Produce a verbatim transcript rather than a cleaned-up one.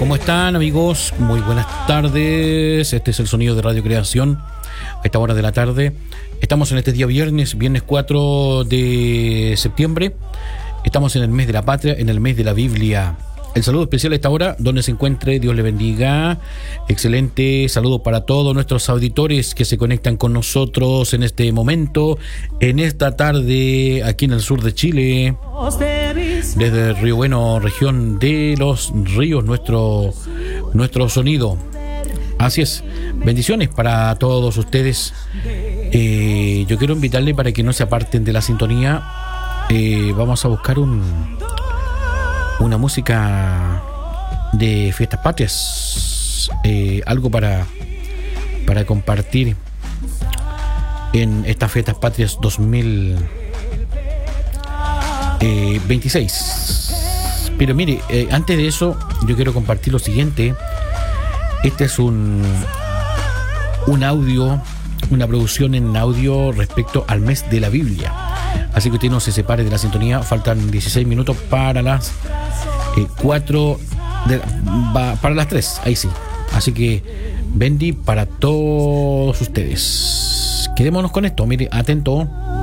¿Cómo están, amigos? Muy buenas tardes. Este es el sonido de Radio Creación a esta hora de la tarde. Estamos en este día viernes, viernes cuatro de septiembre. Estamos en el mes de la patria, en el mes de la Biblia. El saludo especial a esta hora, donde se encuentre, Dios le bendiga. Excelente saludo para todos nuestros auditores que se conectan con nosotros en este momento, en esta tarde, aquí en el sur de Chile, desde Río Bueno, región de los ríos, nuestro, nuestro sonido. Así es, bendiciones para todos ustedes. Eh, yo quiero invitarle para que no se aparten de la sintonía. Eh, vamos a buscar un... una música de fiestas patrias, eh, algo para para compartir en estas fiestas patrias dos mil veintiséis. Pero mire, eh, antes de eso yo quiero compartir lo siguiente. Este es un un audio, una producción en audio respecto al mes de la Biblia. Así que usted no se separe de la sintonía. Faltan dieciséis minutos para las eh, cuatro de, va, para las tres, ahí sí. Así que Bendy para todos ustedes. Quedémonos con esto, mire, atento.